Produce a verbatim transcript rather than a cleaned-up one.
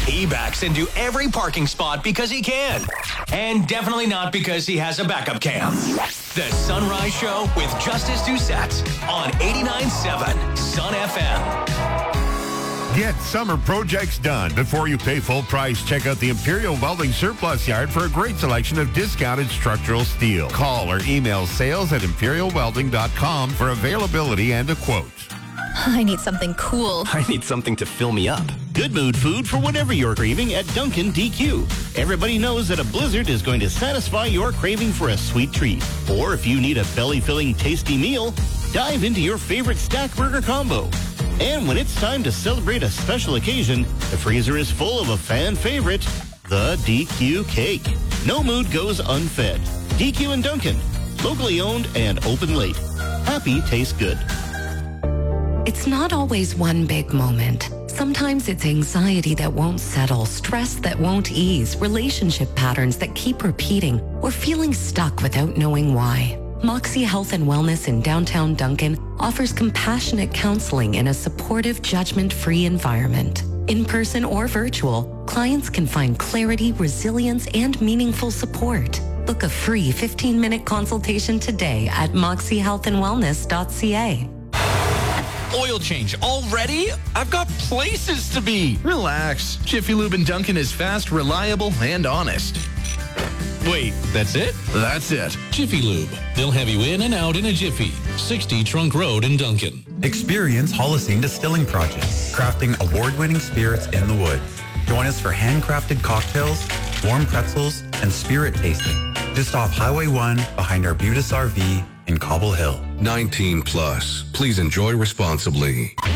He backs into every parking spot because he can. And definitely not because he has a backup cam. The Sunrise Show with Justice Doucette on eighty-nine point seven Sun F M. Get summer projects done before you pay full price. Check out the Imperial Welding Surplus Yard for a great selection of discounted structural steel. Call or email sales at imperial welding dot com for availability and a quote. I need something cool. I need something to fill me up. Good mood food for whatever you're craving at Dunkin' D Q. Everybody knows that a blizzard is going to satisfy your craving for a sweet treat. Or if you need a belly-filling tasty meal, dive into your favorite stack burger combo. And when it's time to celebrate a special occasion, the freezer is full of a fan favorite, the D Q cake. No mood goes unfed. D Q and Dunkin', locally owned and open late. Happy tastes good. It's not always one big moment. Sometimes it's anxiety that won't settle, stress that won't ease, relationship patterns that keep repeating, or feeling stuck without knowing why. Moxie Health and Wellness in downtown Duncan offers compassionate counseling in a supportive, judgment-free environment. In person or virtual, clients can find clarity, resilience, and meaningful support. Book a free fifteen-minute consultation today at moxie health and wellness dot c a. Oil change already? I've got places to be. Relax. Jiffy Lube in Duncan is fast, reliable, and honest. Wait, that's it? That's it. Jiffy Lube. They'll have you in and out in a jiffy. sixty Trunk Road in Duncan. Experience Holocene Distilling Project, crafting award-winning spirits in the woods. Join us for handcrafted cocktails, warm pretzels, and spirit tasting. Just off Highway one behind Arbutus R V in Cobble Hill. nineteen plus. Please enjoy responsibly.